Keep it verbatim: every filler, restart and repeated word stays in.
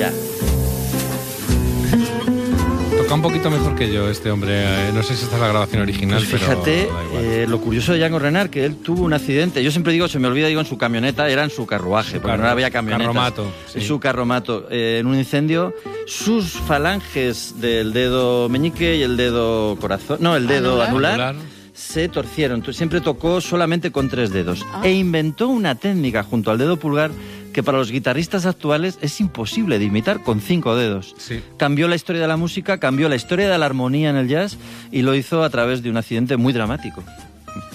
ya. Toca un poquito mejor que yo este hombre. Eh, no sé si esta es la grabación original, Pues fíjate, pero da igual. eh, lo curioso de Django Reinhardt, que él tuvo un accidente. Yo siempre digo, se me olvida, digo, en su camioneta, era en su carruaje, Su porque carro- no había camionetas. carromato, sí. En su carromato. Eh, en un incendio, sus falanges del dedo meñique y el dedo corazón, no, el dedo Anular. anular, Anular. se torcieron. Entonces, siempre tocó solamente con tres dedos. Ah. E inventó una técnica junto al dedo pulgar que para los guitarristas actuales es imposible de imitar con cinco dedos. Sí. Cambió la historia de la música, cambió la historia de la armonía en el jazz y lo hizo a través de un accidente muy dramático.